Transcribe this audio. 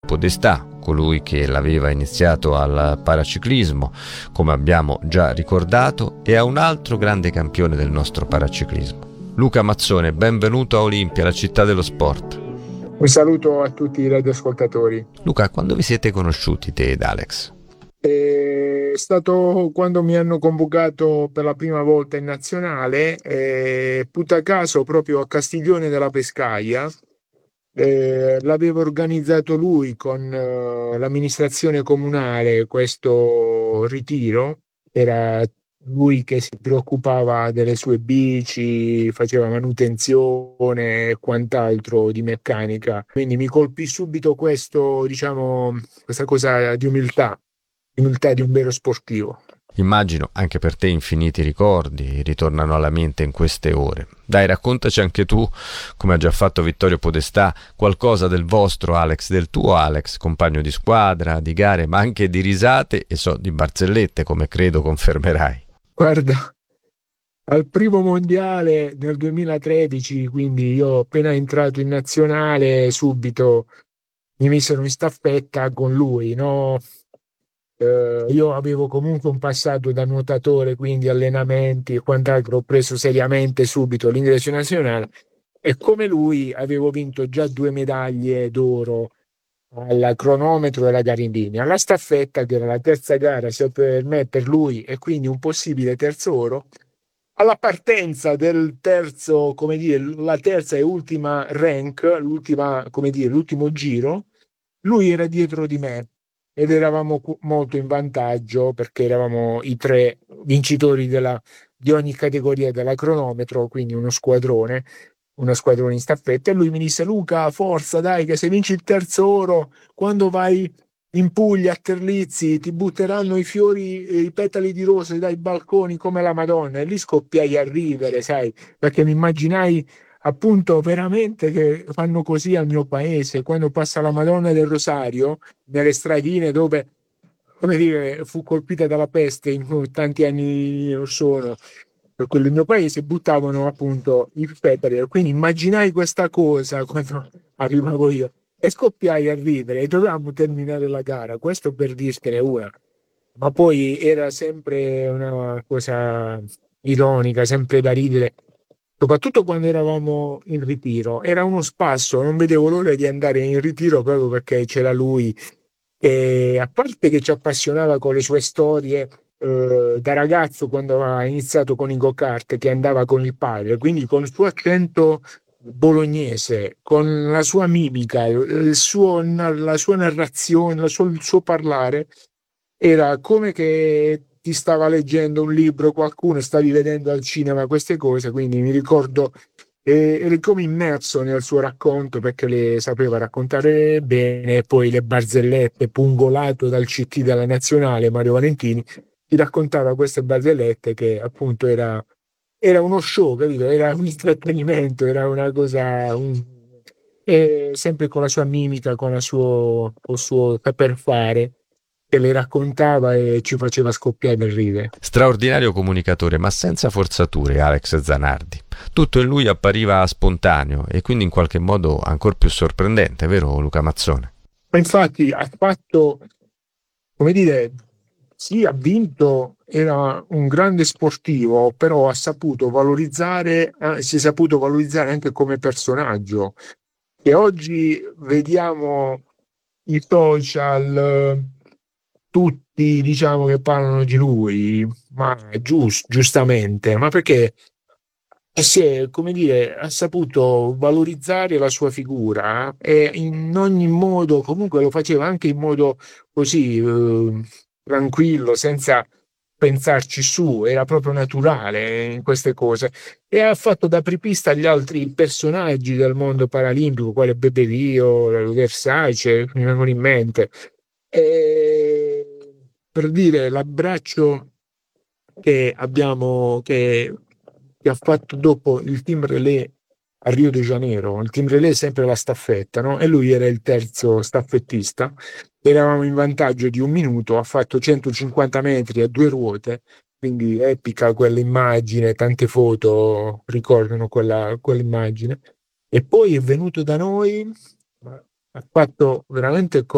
Podestà, colui che l'aveva iniziato al paraciclismo, come abbiamo già ricordato, e a un altro grande campione del nostro paraciclismo. Luca Mazzone, benvenuto a Olimpia, la città dello sport. Un saluto a tutti i radioascoltatori. Luca, quando vi siete conosciuti te ed Alex? È stato quando mi hanno convocato per la prima volta in nazionale, putta caso proprio a Castiglione della Pescaia. L'aveva organizzato lui con l'amministrazione comunale questo ritiro. Era lui che si preoccupava delle sue bici, faceva manutenzione e quant'altro di meccanica. Quindi mi colpì subito questo, diciamo, questa cosa di umiltà di un vero sportivo. Immagino anche per te infiniti ricordi ritornano alla mente in queste ore. Dai, raccontaci anche tu, come ha già fatto Vittorio Podestà, qualcosa del vostro Alex, del tuo Alex, compagno di squadra, di gare, ma anche di risate e di barzellette, come credo confermerai. Guarda, al primo mondiale nel 2013, quindi io appena entrato in nazionale, subito mi misero in staffetta con lui, no? Io avevo comunque un passato da nuotatore, quindi allenamenti e quant'altro, ho preso seriamente subito l'ingresso in nazionale e come lui avevo vinto già 2 medaglie d'oro al cronometro e alla gara in linea. Alla staffetta, che era la terza gara sia per me e per lui, e quindi un possibile terzo oro, alla partenza del terzo, come dire, la terza e ultima rank, l'ultima, come dire, l'ultimo giro, lui era dietro di me ed eravamo molto in vantaggio perché eravamo i tre vincitori di ogni categoria della cronometro, quindi uno squadrone in staffetta. E lui mi disse: Luca, forza, dai, che se vinci il terzo oro, quando vai in Puglia a Terlizzi ti butteranno i fiori, i petali di rose dai balconi come la Madonna. E lì scoppiai a ridere, sai, perché mi immaginai appunto veramente che fanno così al mio paese quando passa la Madonna del Rosario nelle stradine dove, come dire, fu colpita dalla peste in tanti anni or sono. Per quello il mio paese buttavano appunto i petali, e quindi immaginai questa cosa quando arrivavo io e scoppiai a ridere e dovevamo terminare la gara. Questo per dirtene una, ma poi era sempre una cosa ironica, sempre da ridere, soprattutto quando eravamo in ritiro. Era uno spasso, non vedevo l'ora di andare in ritiro proprio perché c'era lui, e a parte che ci appassionava con le sue storie da ragazzo, quando ha iniziato con i go-kart, che andava con il padre, quindi con il suo accento bolognese, con la sua mimica, la sua narrazione, il suo parlare, era come che ti stava leggendo un libro qualcuno, stavi vedendo al cinema queste cose, quindi mi ricordo, ero come immerso nel suo racconto perché le sapeva raccontare bene. E poi le barzellette, pungolato dal CT della nazionale Mario Valentini, ti raccontava queste barzellette che appunto era uno show, capito? Era un intrattenimento, era una cosa, e sempre con la sua mimica, col suo saper fare, che le raccontava e ci faceva scoppiare del ridere. Straordinario comunicatore, ma senza forzature, Alex Zanardi. Tutto in lui appariva spontaneo e quindi in qualche modo ancora più sorprendente, vero Luca Mazzone? Ma infatti ha fatto, come dire, sì, ha vinto, era un grande sportivo, però ha saputo valorizzare, si è saputo valorizzare anche come personaggio. E oggi vediamo i social, tutti diciamo che parlano di lui, ma giustamente, ma perché si è, come dire, ha saputo valorizzare la sua figura, e in ogni modo, comunque lo faceva anche in modo così tranquillo, senza pensarci su, era proprio naturale in queste cose, e ha fatto da apripista agli altri personaggi del mondo paralimpico, quale Beppe Rio, Versace, mi vengono in mente. E per dire l'abbraccio che abbiamo, che ha fatto dopo il team relay a Rio de Janeiro. Il team relay è sempre la staffetta, no? E lui era il terzo staffettista. Eravamo in vantaggio di 1 minuto, ha fatto 150 metri a 2 ruote, quindi epica quell'immagine, tante foto ricordano quell'immagine. E poi è venuto da noi, ha fatto veramente